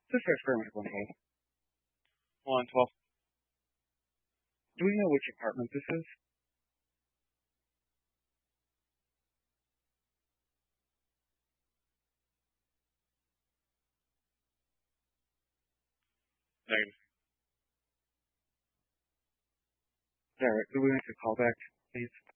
This is experiment 1A. 112. Do we know which apartment this is? Negative. Alright, do we make a callback, please?